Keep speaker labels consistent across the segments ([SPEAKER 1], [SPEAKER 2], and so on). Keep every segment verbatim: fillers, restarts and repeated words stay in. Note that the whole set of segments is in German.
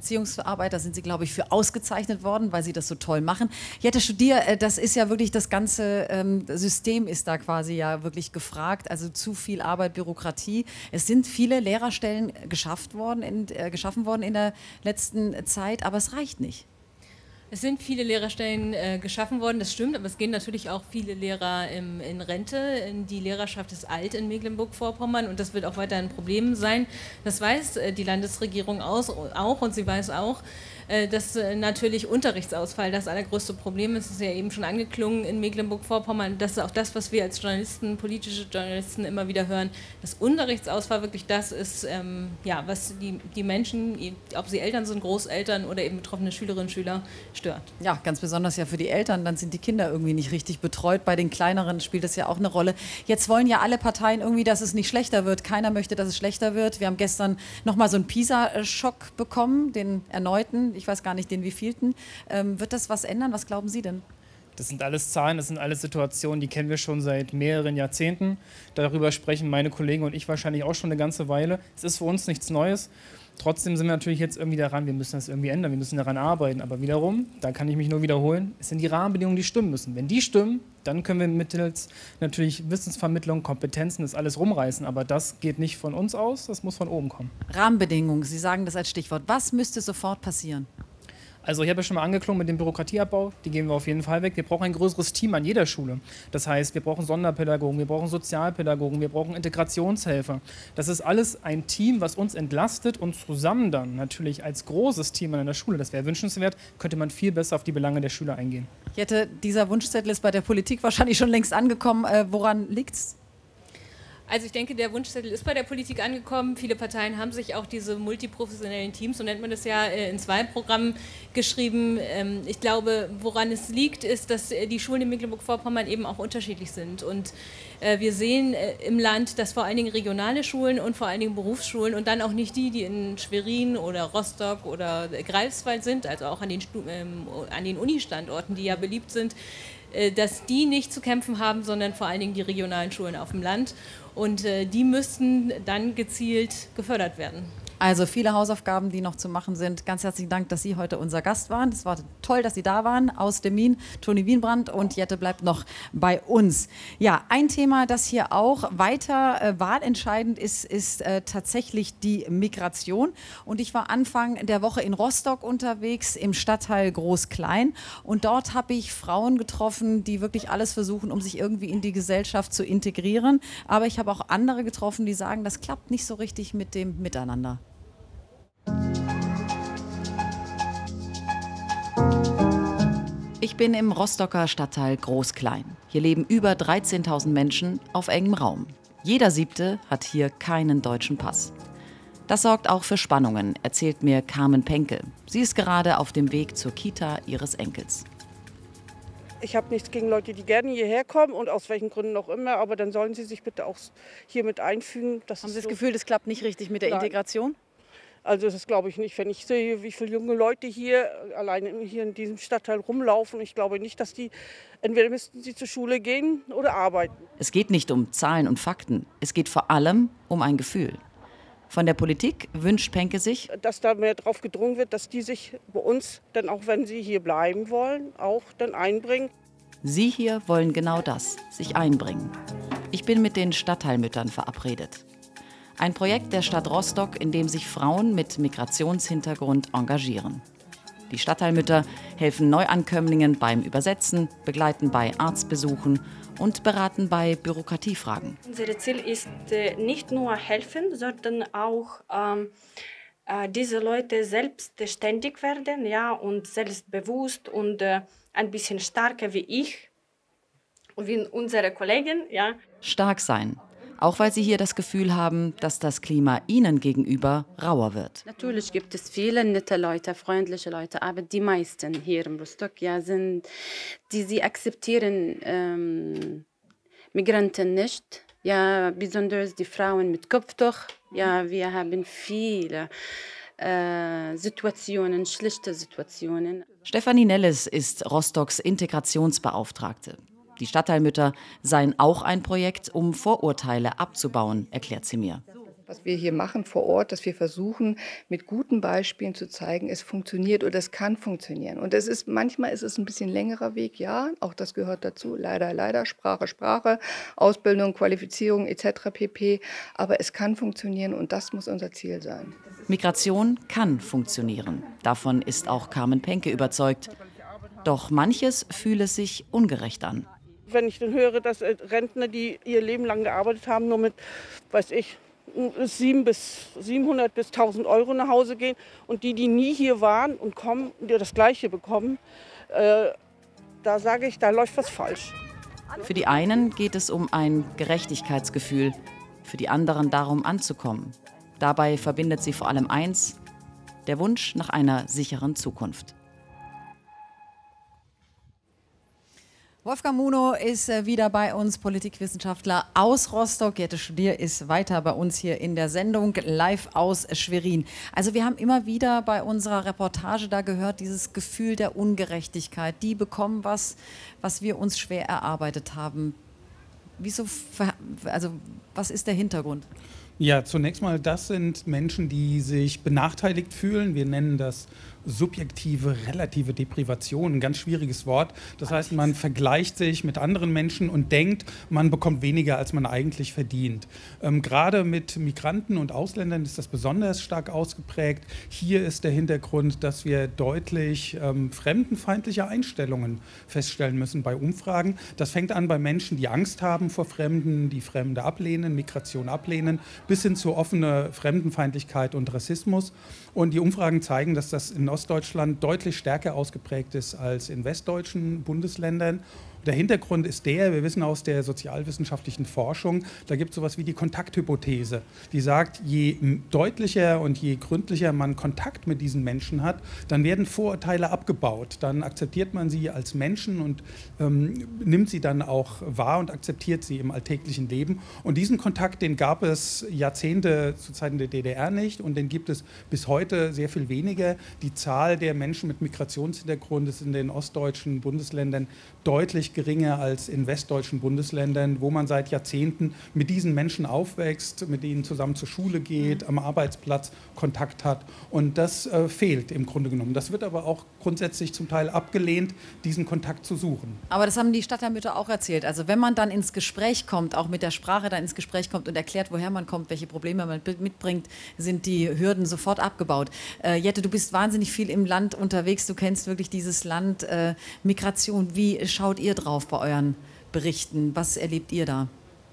[SPEAKER 1] Erziehungsarbeit, da sind Sie, glaube ich, für ausgezeichnet worden, weil Sie das so toll machen. Jette Studier, das ist ja wirklich, das ganze ähm, System ist da quasi ja wirklich gefragt, also zu viel Arbeit, Bürokratie. Es sind viele Lehrerstellen geschafft worden, in, äh, geschaffen worden in der letzten Zeit, aber es reicht nicht.
[SPEAKER 2] Es sind viele Lehrerstellen äh, geschaffen worden, das stimmt, aber es gehen natürlich auch viele Lehrer im, in Rente. Die Lehrerschaft ist alt in Mecklenburg-Vorpommern und das wird auch weiter ein Problem sein. Das weiß äh, die Landesregierung aus, auch und sie weiß auch, äh, dass äh, natürlich Unterrichtsausfall das allergrößte Problem ist. Es ist ja eben schon angeklungen in Mecklenburg-Vorpommern. Das ist auch das, was wir als Journalisten, politische Journalisten immer wieder hören. Das Unterrichtsausfall wirklich das ist, ähm, ja, was die, die Menschen, ob sie Eltern sind, Großeltern oder eben betroffene Schülerinnen und Schüler, stört.
[SPEAKER 1] Ja, ganz besonders ja für die Eltern, dann sind die Kinder irgendwie nicht richtig betreut. Bei den Kleineren spielt das ja auch eine Rolle. Jetzt wollen ja alle Parteien irgendwie, dass es nicht schlechter wird. Keiner möchte, dass es schlechter wird. Wir haben gestern nochmal so einen PISA-Schock bekommen, den erneuten, ich weiß gar nicht, den wievielten. Ähm, wird das was ändern? Was glauben Sie denn?
[SPEAKER 3] Das sind alles Zahlen, das sind alles Situationen, die kennen wir schon seit mehreren Jahrzehnten. Darüber sprechen meine Kollegen und ich wahrscheinlich auch schon eine ganze Weile. Es ist für uns nichts Neues. Trotzdem sind wir natürlich jetzt irgendwie daran, wir müssen das irgendwie ändern, wir müssen daran arbeiten. Aber wiederum, da kann ich mich nur wiederholen, es sind die Rahmenbedingungen, die stimmen müssen. Wenn die stimmen, dann können wir mittels natürlich Wissensvermittlung, Kompetenzen, das alles rumreißen. Aber das geht nicht von uns aus, das muss von oben kommen.
[SPEAKER 1] Rahmenbedingungen, Sie sagen das als Stichwort. Was müsste sofort passieren?
[SPEAKER 3] Also ich habe ja schon mal angeklungen mit dem Bürokratieabbau, die gehen wir auf jeden Fall weg. Wir brauchen ein größeres Team an jeder Schule. Das heißt, wir brauchen Sonderpädagogen, wir brauchen Sozialpädagogen, wir brauchen Integrationshelfer. Das ist alles ein Team, was uns entlastet und zusammen dann natürlich als großes Team an einer Schule, das wäre wünschenswert, könnte man viel besser auf die Belange der Schüler eingehen.
[SPEAKER 1] Jette, dieser Wunschzettel ist bei der Politik wahrscheinlich schon längst angekommen. Äh, woran liegt's?
[SPEAKER 2] Also ich denke, der Wunschzettel ist bei der Politik angekommen. Viele Parteien haben sich auch diese multiprofessionellen Teams, so nennt man das ja, ins Wahlprogramm geschrieben. Ich glaube, woran es liegt, ist, dass die Schulen in Mecklenburg-Vorpommern eben auch unterschiedlich sind. Und wir sehen im Land, dass vor allen Dingen regionale Schulen und vor allen Dingen Berufsschulen und dann auch nicht die, die in Schwerin oder Rostock oder Greifswald sind, also auch an den, an den Unistandorten, die ja beliebt sind, dass die nicht zu kämpfen haben, sondern vor allen Dingen die regionalen Schulen auf dem Land. Und äh, die müssten dann gezielt gefördert werden.
[SPEAKER 1] Also viele Hausaufgaben, die noch zu machen sind. Ganz herzlichen Dank, dass Sie heute unser Gast waren. Es war toll, dass Sie da waren. Aus dem Min, Toni Wienbrand und Jette bleibt noch bei uns. Ja, ein Thema, das hier auch weiter äh, wahlentscheidend ist, ist äh, tatsächlich die Migration. Und ich war Anfang der Woche in Rostock unterwegs, im Stadtteil Groß-Klein. Und dort habe ich Frauen getroffen, die wirklich alles versuchen, um sich irgendwie in die Gesellschaft zu integrieren. Aber ich habe auch andere getroffen, die sagen, das klappt nicht so richtig mit dem Miteinander. Ich bin im Rostocker Stadtteil Groß-Klein. Hier leben über dreizehntausend Menschen auf engem Raum. Jeder Siebte hat hier keinen deutschen Pass. Das sorgt auch für Spannungen, erzählt mir Carmen Penke. Sie ist gerade auf dem Weg zur Kita ihres Enkels.
[SPEAKER 4] Ich habe nichts gegen Leute, die gerne hierher kommen und aus welchen Gründen auch immer, aber dann sollen sie sich bitte auch hier mit einfügen. Das
[SPEAKER 1] Haben Sie das
[SPEAKER 4] so
[SPEAKER 1] Gefühl, das klappt nicht richtig mit der
[SPEAKER 4] Nein.
[SPEAKER 1] Integration?
[SPEAKER 4] Also das glaube ich nicht. Wenn ich sehe, wie viele junge Leute hier alleine hier in diesem Stadtteil rumlaufen, ich glaube nicht, dass die, entweder müssten sie zur Schule gehen oder arbeiten.
[SPEAKER 1] Es geht nicht um Zahlen und Fakten. Es geht vor allem um ein Gefühl. Von der Politik wünscht Penke sich,
[SPEAKER 4] dass da mehr drauf gedrungen wird, dass die sich bei uns, dann auch wenn sie hier bleiben wollen, auch dann einbringen.
[SPEAKER 1] Sie hier wollen genau das, sich einbringen. Ich bin mit den Stadtteilmüttern verabredet. Ein Projekt der Stadt Rostock, in dem sich Frauen mit Migrationshintergrund engagieren. Die Stadtteilmütter helfen Neuankömmlingen beim Übersetzen, begleiten bei Arztbesuchen und beraten bei Bürokratiefragen.
[SPEAKER 5] Unser Ziel ist äh, nicht nur helfen, sondern auch ähm, äh, diese Leute selbstständig werden, ja, und selbstbewusst und äh, ein bisschen stärker wie ich und wie unsere Kollegen. Ja.
[SPEAKER 1] Stark sein. Auch weil sie hier das Gefühl haben, dass das Klima ihnen gegenüber rauer wird.
[SPEAKER 6] Natürlich gibt es viele nette Leute, freundliche Leute, aber die meisten hier in Rostock ja, sind, die sie akzeptieren ähm, Migranten nicht. Ja, besonders die Frauen mit Kopftuch. Ja, wir haben viele äh, Situationen, schlichte Situationen.
[SPEAKER 1] Stefanie Nelles ist Rostocks Integrationsbeauftragte. Die Stadtteilmütter seien auch ein Projekt, um Vorurteile abzubauen, erklärt sie mir.
[SPEAKER 7] was wir hier machen vor Ort, dass wir versuchen, mit guten Beispielen zu zeigen, es funktioniert oder es kann funktionieren. Und es ist, manchmal ist es ein bisschen längerer Weg, ja, auch das gehört dazu, leider, leider, Sprache, Sprache, Ausbildung, Qualifizierung et cetera pp. Aber es kann funktionieren und das muss unser Ziel sein.
[SPEAKER 1] Migration kann funktionieren. Davon ist auch Carmen Penke überzeugt. Doch manches fühle sich ungerecht an.
[SPEAKER 4] Wenn ich dann höre, dass Rentner, die ihr Leben lang gearbeitet haben, nur mit, weiß ich, sieben bis siebenhundert bis tausend Euro nach Hause gehen und die, die nie hier waren und kommen, die das Gleiche bekommen, äh, da sage ich, da läuft was falsch.
[SPEAKER 1] Für die einen geht es um ein Gerechtigkeitsgefühl, für die anderen darum anzukommen. Dabei verbindet sie vor allem eins: der Wunsch nach einer sicheren Zukunft. Wolfgang Munow ist wieder bei uns, Politikwissenschaftler aus Rostock. Jette Studier ist weiter bei uns hier in der Sendung, live aus Schwerin. Also wir haben immer wieder bei unserer Reportage da gehört, dieses Gefühl der Ungerechtigkeit. Die bekommen was, was wir uns schwer erarbeitet haben. Wieso, also was ist der Hintergrund?
[SPEAKER 8] Ja, zunächst mal, das sind Menschen, die sich benachteiligt fühlen. Wir nennen das subjektive, relative Deprivation, ein ganz schwieriges Wort. Das heißt, man vergleicht sich mit anderen Menschen und denkt, man bekommt weniger, als man eigentlich verdient. Ähm, gerade mit Migranten und Ausländern ist das besonders stark ausgeprägt. Hier ist der Hintergrund, dass wir deutlich ähm, fremdenfeindliche Einstellungen feststellen müssen bei Umfragen. Das fängt an bei Menschen, die Angst haben vor Fremden, die Fremde ablehnen, Migration ablehnen, bis hin zu offener Fremdenfeindlichkeit und Rassismus. Und die Umfragen zeigen, dass das in Ostdeutschland deutlich stärker ausgeprägt ist als in westdeutschen Bundesländern. Der Hintergrund ist der, wir wissen aus der sozialwissenschaftlichen Forschung, da gibt es sowas wie die Kontakthypothese, die sagt, je deutlicher und je gründlicher man Kontakt mit diesen Menschen hat, dann werden Vorurteile abgebaut. Dann akzeptiert man sie als Menschen und ähm, nimmt sie dann auch wahr und akzeptiert sie im alltäglichen Leben. Und diesen Kontakt, den gab es Jahrzehnte zu Zeiten der D D R nicht und den gibt es bis heute sehr viel weniger. Die Zahl der Menschen mit Migrationshintergrund ist in den ostdeutschen Bundesländern deutlich geringer als in westdeutschen Bundesländern, wo man seit Jahrzehnten mit diesen Menschen aufwächst, mit ihnen zusammen zur Schule geht, am Arbeitsplatz Kontakt hat. Und das äh, fehlt im Grunde genommen. Das wird aber auch grundsätzlich zum Teil abgelehnt, diesen Kontakt zu suchen.
[SPEAKER 1] Aber das haben die Stadtteilmütter auch erzählt. Also wenn man dann ins Gespräch kommt, auch mit der Sprache dann ins Gespräch kommt und erklärt, woher man kommt, welche Probleme man mitbringt, sind die Hürden sofort abgebaut. Äh, Jette, du bist wahnsinnig viel im Land unterwegs. Du kennst wirklich dieses Land. Äh, Migration, wie schaut ihr drauf bei euren Berichten? Was erlebt ihr da?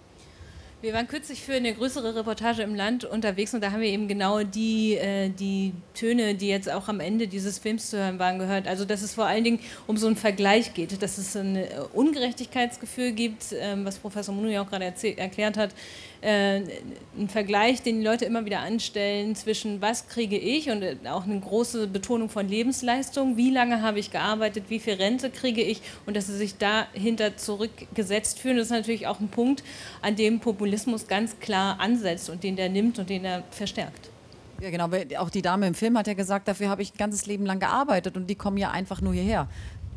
[SPEAKER 2] Wir waren kürzlich für eine größere Reportage im Land unterwegs und da haben wir eben genau die, äh, die Töne, die jetzt auch am Ende dieses Films zu hören waren, gehört. Also dass es vor allen Dingen um so einen Vergleich geht, dass es ein Ungerechtigkeitsgefühl gibt, äh, was Professor Munow ja auch gerade erklärt hat, äh, ein Vergleich, den die Leute immer wieder anstellen zwischen was kriege ich und auch eine große Betonung von Lebensleistung, wie lange habe ich gearbeitet, wie viel Rente kriege ich und dass sie sich dahinter zurückgesetzt fühlen. Das ist natürlich auch ein Punkt, an dem Populismus ganz klar ansetzt und den der nimmt und den er verstärkt.
[SPEAKER 1] Ja genau, auch die Dame im Film hat ja gesagt, dafür habe ich ein ganzes Leben lang gearbeitet und die kommen ja einfach nur hierher.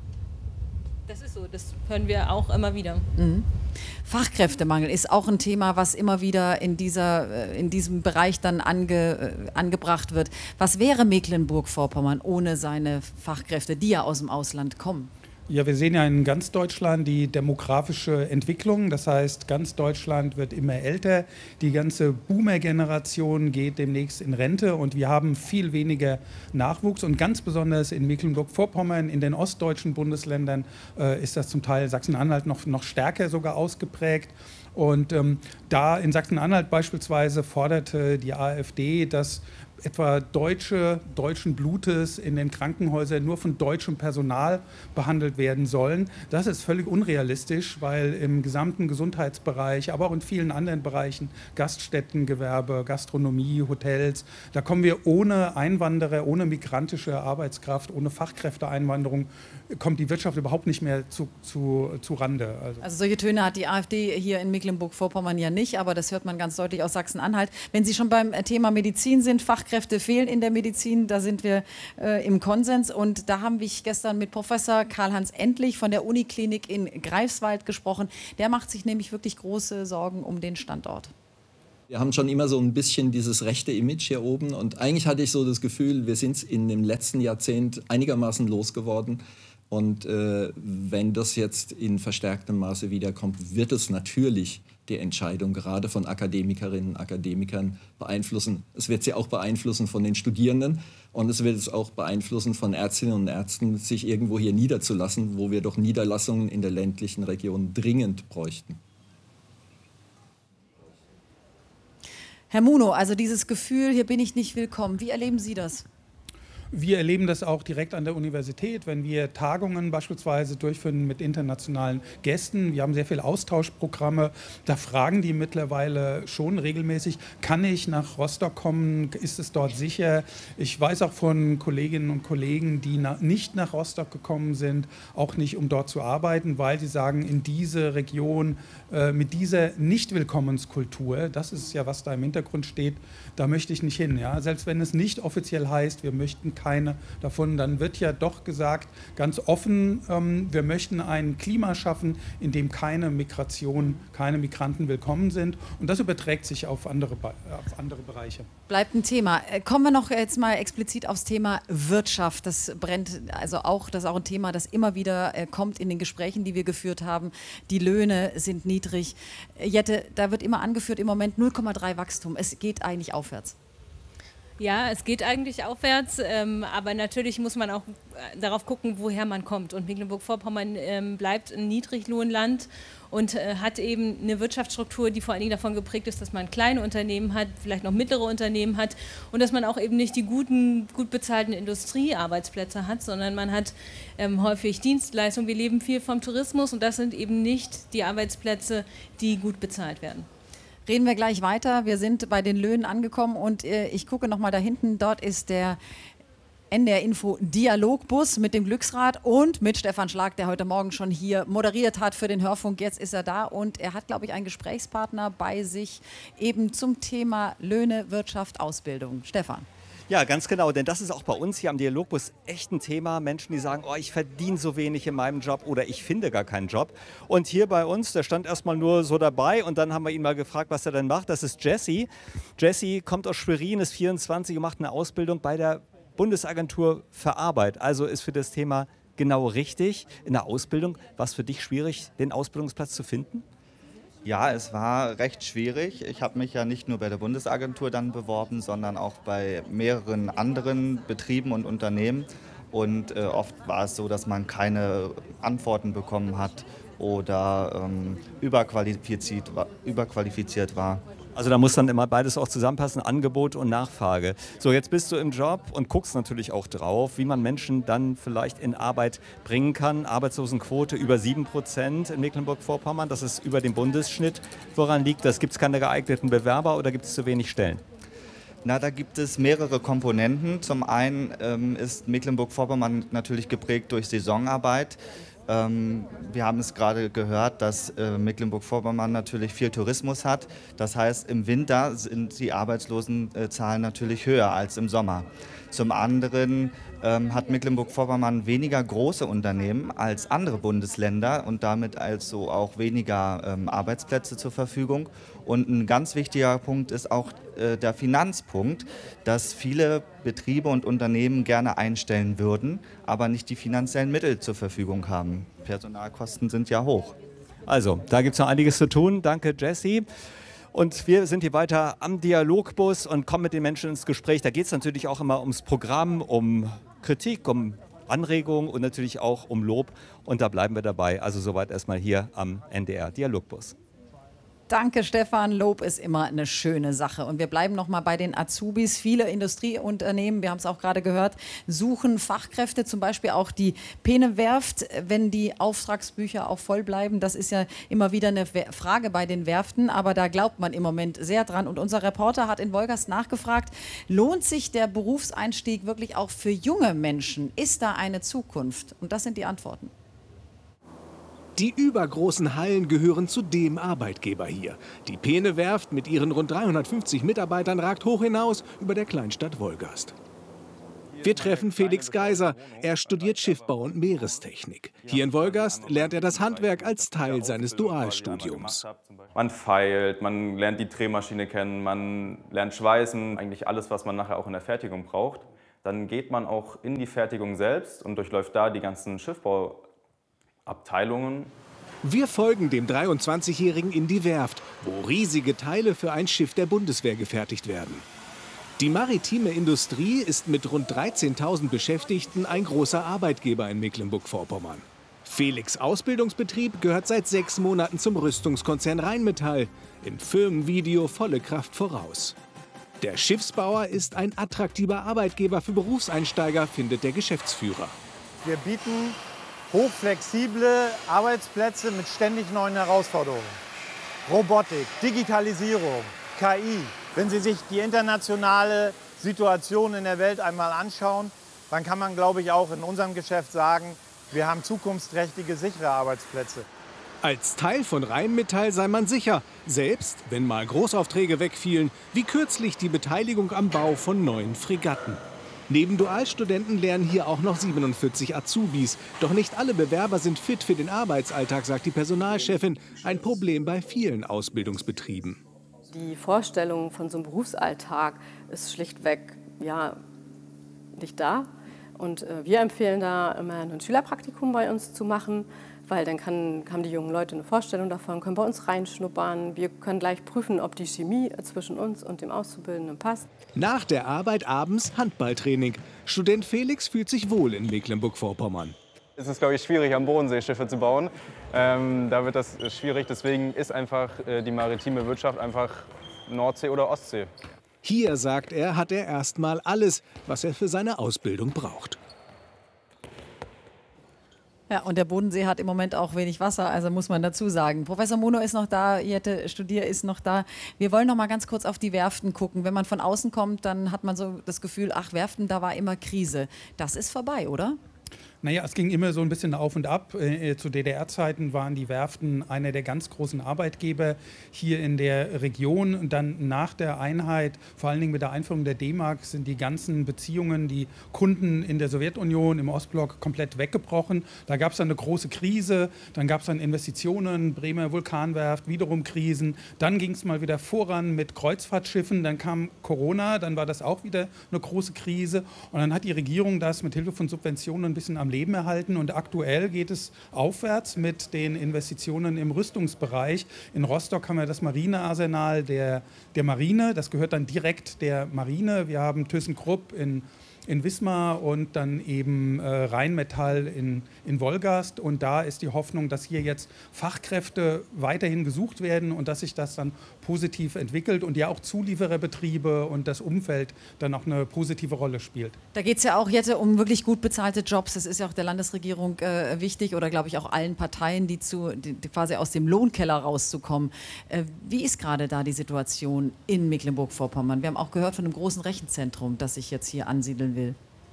[SPEAKER 2] Das ist so, das hören wir auch immer wieder.
[SPEAKER 1] Mhm. Fachkräftemangel ist auch ein Thema, was immer wieder in, dieser, in diesem Bereich dann ange, angebracht wird. Was wäre Mecklenburg-Vorpommern ohne seine Fachkräfte, die ja aus dem Ausland kommen?
[SPEAKER 8] Ja, wir sehen ja in ganz Deutschland die demografische Entwicklung. Das heißt, ganz Deutschland wird immer älter. Die ganze Boomer-Generation geht demnächst in Rente und wir haben viel weniger Nachwuchs. Und ganz besonders in Mecklenburg-Vorpommern, in den ostdeutschen Bundesländern, äh, ist das zum Teil Sachsen-Anhalt noch, noch stärker sogar ausgeprägt. Und ähm, da in Sachsen-Anhalt beispielsweise forderte die AfD, dass etwa Deutsche, deutschen Blutes in den Krankenhäusern nur von deutschem Personal behandelt werden sollen. Das ist völlig unrealistisch, weil im gesamten Gesundheitsbereich, aber auch in vielen anderen Bereichen, Gaststättengewerbe, Gastronomie, Hotels, da kommen wir ohne Einwanderer, ohne migrantische Arbeitskraft, ohne Fachkräfteeinwanderung, kommt die Wirtschaft überhaupt nicht mehr zu, zu, zu Rande. Also.
[SPEAKER 1] also solche Töne hat die AfD hier in Mecklenburg-Vorpommern ja nicht, aber das hört man ganz deutlich aus Sachsen-Anhalt. Wenn Sie schon beim Thema Medizin sind, Fachkräfte Fachkräfte fehlen in der Medizin, da sind wir äh, im Konsens und da haben wir gestern mit Professor Karl-Hans Endlich von der Uniklinik in Greifswald gesprochen. Der macht sich nämlich wirklich große Sorgen um den Standort.
[SPEAKER 9] Wir haben schon immer so ein bisschen dieses rechte Image hier oben und eigentlich hatte ich so das Gefühl, wir sind es in dem letzten Jahrzehnt einigermaßen losgeworden. Und äh, wenn das jetzt in verstärktem Maße wiederkommt, wird es natürlich die Entscheidung gerade von Akademikerinnen und Akademikern beeinflussen. Es wird sie auch beeinflussen von den Studierenden und es wird es auch beeinflussen von Ärztinnen und Ärzten, sich irgendwo hier niederzulassen, wo wir doch Niederlassungen in der ländlichen Region dringend bräuchten.
[SPEAKER 1] Herr Munow, also dieses Gefühl, hier bin ich nicht willkommen, wie erleben Sie das?
[SPEAKER 8] Wir erleben das auch direkt an der Universität, wenn wir Tagungen beispielsweise durchführen mit internationalen Gästen. Wir haben sehr viele Austauschprogramme. Da fragen die mittlerweile schon regelmäßig, kann ich nach Rostock kommen? Ist es dort sicher? Ich weiß auch von Kolleginnen und Kollegen, die na, nicht nach Rostock gekommen sind, auch nicht, um dort zu arbeiten, weil sie sagen, in diese Region äh, mit dieser Nicht-Willkommenskultur, das ist ja, was da im Hintergrund steht, da möchte ich nicht hin. Ja? Selbst wenn es nicht offiziell heißt, wir möchten keine davon, dann wird ja doch gesagt, ganz offen, ähm, wir möchten ein Klima schaffen, in dem keine Migration, keine Migranten willkommen sind. Und das überträgt sich auf andere, auf andere Bereiche.
[SPEAKER 1] Bleibt ein Thema. Kommen wir noch jetzt mal explizit aufs Thema Wirtschaft. Das brennt also auch, das ist auch ein Thema, das immer wieder äh, kommt in den Gesprächen, die wir geführt haben. Die Löhne sind niedrig. Jette, da wird immer angeführt, im Moment null Komma drei Wachstum. Es geht eigentlich aufwärts.
[SPEAKER 2] Ja, es geht eigentlich aufwärts, ähm, aber natürlich muss man auch äh, darauf gucken, woher man kommt. Und Mecklenburg-Vorpommern ähm, bleibt ein Niedriglohnland und äh, hat eben eine Wirtschaftsstruktur, die vor allen Dingen davon geprägt ist, dass man kleine Unternehmen hat, vielleicht noch mittlere Unternehmen hat und dass man auch eben nicht die guten, gut bezahlten Industriearbeitsplätze hat, sondern man hat ähm, häufig Dienstleistungen. Wir leben viel vom Tourismus und das sind eben nicht die Arbeitsplätze, die gut bezahlt werden.
[SPEAKER 1] Reden wir gleich weiter. Wir sind bei den Löhnen angekommen und äh, ich gucke noch mal da hinten. Dort ist der N D R Info Dialogbus mit dem Glücksrad und mit Stefan Schlag, der heute Morgen schon hier moderiert hat für den Hörfunk. Jetzt ist er da und er hat, glaube ich, einen Gesprächspartner bei sich eben zum Thema Löhne, Wirtschaft, Ausbildung. Stefan.
[SPEAKER 10] Ja, ganz genau, denn das ist auch bei uns hier am Dialogbus echt ein Thema. Menschen, die sagen, oh, ich verdiene so wenig in meinem Job oder ich finde gar keinen Job. Und hier bei uns, der stand erstmal nur so dabei und dann haben wir ihn mal gefragt, was er denn macht. Das ist Jesse. Jesse kommt aus Schwerin, ist vierundzwanzig und macht eine Ausbildung bei der Bundesagentur für Arbeit. Also ist für das Thema genau richtig. In der Ausbildung war es für dich schwierig, den Ausbildungsplatz zu finden?
[SPEAKER 11] Ja, es war recht schwierig. Ich habe mich ja nicht nur bei der Bundesagentur dann beworben, sondern auch bei mehreren anderen Betrieben und Unternehmen. Und äh, oft war es so, dass man keine Antworten bekommen hat oder ähm, überqualifiziert, überqualifiziert war.
[SPEAKER 10] Also da muss dann immer beides auch zusammenpassen, Angebot und Nachfrage. So, jetzt bist du im Job und guckst natürlich auch drauf, wie man Menschen dann vielleicht in Arbeit bringen kann. Arbeitslosenquote über sieben Prozent in Mecklenburg-Vorpommern, das ist über dem Bundesschnitt. Woran liegt das? Gibt es keine geeigneten Bewerber oder gibt es zu wenig Stellen?
[SPEAKER 11] Na, da gibt es mehrere Komponenten. Zum einen ähm, ist Mecklenburg-Vorpommern natürlich geprägt durch Saisonarbeit. Ähm, wir haben es gerade gehört, dass äh, Mecklenburg-Vorpommern natürlich viel Tourismus hat. Das heißt, im Winter sind die Arbeitslosenzahlen natürlich höher als im Sommer. Zum anderen ähm, hat Mecklenburg-Vorpommern weniger große Unternehmen als andere Bundesländer und damit also auch weniger ähm, Arbeitsplätze zur Verfügung. Und ein ganz wichtiger Punkt ist auch äh, der Finanzpunkt, dass viele Betriebe und Unternehmen gerne einstellen würden, aber nicht die finanziellen Mittel zur Verfügung haben. Personalkosten sind ja hoch.
[SPEAKER 10] Also, da gibt es noch einiges zu tun. Danke, Jesse. Und wir sind hier weiter am Dialogbus und kommen mit den Menschen ins Gespräch. Da geht es natürlich auch immer ums Programm, um Kritik, um Anregungen und natürlich auch um Lob. Und da bleiben wir dabei. Also soweit erstmal hier am N D R Dialogbus.
[SPEAKER 1] Danke, Stefan. Lob ist immer eine schöne Sache. Und wir bleiben noch mal bei den Azubis. Viele Industrieunternehmen, wir haben es auch gerade gehört, suchen Fachkräfte, zum Beispiel auch die Peene-Werft, wenn die Auftragsbücher auch voll bleiben. Das ist ja immer wieder eine Frage bei den Werften, aber da glaubt man im Moment sehr dran. Und unser Reporter hat in Wolgast nachgefragt, lohnt sich der Berufseinstieg wirklich auch für junge Menschen? Ist da eine Zukunft? Und das sind die Antworten.
[SPEAKER 12] Die übergroßen Hallen gehören zu dem Arbeitgeber hier. Die Peene-Werft mit ihren rund dreihundertfünfzig Mitarbeitern ragt hoch hinaus über der Kleinstadt Wolgast. Wir treffen Felix Geiser. Er studiert Schiffbau und Meerestechnik. Hier in Wolgast lernt er das Handwerk als Teil seines Dualstudiums.
[SPEAKER 13] Man feilt, man lernt die Drehmaschine kennen, man lernt Schweißen, eigentlich alles, was man nachher auch in der Fertigung braucht. Dann geht man auch in die Fertigung selbst und durchläuft da die ganzen Schiffbauabteilungen.
[SPEAKER 12] Wir folgen dem dreiundzwanzigjährigen in die Werft, wo riesige Teile für ein Schiff der Bundeswehr gefertigt werden. Die maritime Industrie ist mit rund dreizehntausend Beschäftigten ein großer Arbeitgeber in Mecklenburg-Vorpommern. Felix' Ausbildungsbetrieb gehört seit sechs Monaten zum Rüstungskonzern Rheinmetall. Im Firmenvideo volle Kraft voraus. Der Schiffsbauer ist ein attraktiver Arbeitgeber für Berufseinsteiger, findet der Geschäftsführer.
[SPEAKER 14] Wir bieten hochflexible Arbeitsplätze mit ständig neuen Herausforderungen. Robotik, Digitalisierung, K I. Wenn Sie sich die internationale Situation in der Welt einmal anschauen, dann kann man, glaube ich, auch in unserem Geschäft sagen, wir haben zukunftsträchtige, sichere Arbeitsplätze.
[SPEAKER 12] Als Teil von Rheinmetall sei man sicher, selbst wenn mal Großaufträge wegfielen, wie kürzlich die Beteiligung am Bau von neuen Fregatten. Neben Dualstudenten lernen hier auch noch siebenundvierzig Azubis. Doch nicht alle Bewerber sind fit für den Arbeitsalltag, sagt die Personalchefin. Ein Problem bei vielen Ausbildungsbetrieben.
[SPEAKER 15] Die Vorstellung von so einem Berufsalltag ist schlichtweg ja, nicht da. Und äh, wir empfehlen da immer ein Schülerpraktikum bei uns zu machen, weil dann kann, haben die jungen Leute eine Vorstellung davon, können bei uns reinschnuppern. Wir können gleich prüfen, ob die Chemie zwischen uns und dem Auszubildenden passt.
[SPEAKER 12] Nach der Arbeit abends Handballtraining. Student Felix fühlt sich wohl in Mecklenburg-Vorpommern.
[SPEAKER 16] Es ist, glaube ich, schwierig, am Bodensee Schiffe zu bauen. Ähm, da wird das schwierig. Deswegen ist einfach äh, die maritime Wirtschaft einfach Nordsee oder Ostsee.
[SPEAKER 12] Hier, sagt er, hat er erstmal alles, was er für seine Ausbildung braucht.
[SPEAKER 1] Ja, und der Bodensee hat im Moment auch wenig Wasser, also muss man dazu sagen. Professor Muno ist noch da, Jette Studier ist noch da. Wir wollen noch mal ganz kurz auf die Werften gucken. Wenn man von außen kommt, dann hat man so das Gefühl, ach, Werften, da war immer Krise. Das ist vorbei, oder?
[SPEAKER 8] Naja, es ging immer so ein bisschen auf und ab. Äh, zu D D R-Zeiten waren die Werften einer der ganz großen Arbeitgeber hier in der Region. Und dann nach der Einheit, vor allen Dingen mit der Einführung der D-Mark, sind die ganzen Beziehungen, die Kunden in der Sowjetunion, im Ostblock komplett weggebrochen. Da gab es dann eine große Krise, dann gab es dann Investitionen, Bremer Vulkanwerft, wiederum Krisen. Dann ging es mal wieder voran mit Kreuzfahrtschiffen, dann kam Corona, dann war das auch wieder eine große Krise. Und dann hat die Regierung das mit Hilfe von Subventionen ein bisschen am Leben erhalten und aktuell geht es aufwärts mit den Investitionen im Rüstungsbereich. In Rostock haben wir das Marinearsenal der, der Marine, das gehört dann direkt der Marine. Wir haben ThyssenKrupp in in Wismar und dann eben äh, Rheinmetall in, in Wolgast. Und da ist die Hoffnung, dass hier jetzt Fachkräfte weiterhin gesucht werden und dass sich das dann positiv entwickelt und ja auch Zuliefererbetriebe und das Umfeld dann auch eine positive Rolle spielt.
[SPEAKER 1] Da geht es ja auch jetzt um wirklich gut bezahlte Jobs. Das ist ja auch der Landesregierung äh, wichtig oder glaube ich auch allen Parteien, die, zu, die, die quasi aus dem Lohnkeller rauszukommen. Äh, wie ist gerade da die Situation in Mecklenburg-Vorpommern? Wir haben auch gehört von einem großen Rechenzentrum, das sich jetzt hier ansiedeln will.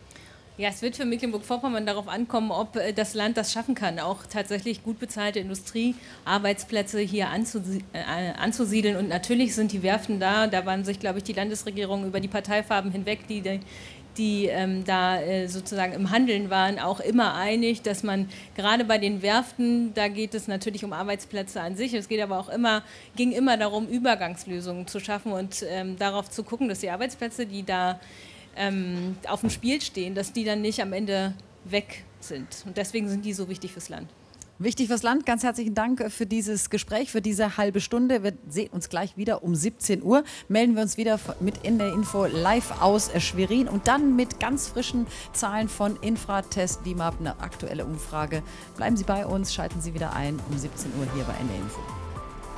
[SPEAKER 2] Ja, es wird für Mecklenburg-Vorpommern darauf ankommen, ob das Land das schaffen kann, auch tatsächlich gut bezahlte Industriearbeitsplätze hier anzusiedeln. Und natürlich sind die Werften da. Da waren sich, glaube ich, die Landesregierung über die Parteifarben hinweg, die, die ähm, da äh, sozusagen im Handeln waren, auch immer einig, dass man gerade bei den Werften, da geht es natürlich um Arbeitsplätze an sich. Es geht aber auch immer, ging immer darum, Übergangslösungen zu schaffen und ähm, darauf zu gucken, dass die Arbeitsplätze, die da Ähm, auf dem Spiel stehen, dass die dann nicht am Ende weg sind. Und deswegen sind die so wichtig fürs Land.
[SPEAKER 1] Wichtig fürs Land. Ganz herzlichen Dank für dieses Gespräch, für diese halbe Stunde. Wir sehen uns gleich wieder um siebzehn Uhr. Melden wir uns wieder mit in der Info live aus Schwerin und dann mit ganz frischen Zahlen von Infratest D I M A P, eine aktuelle Umfrage. Bleiben Sie bei uns, schalten Sie wieder ein um siebzehn Uhr hier bei N D R Info.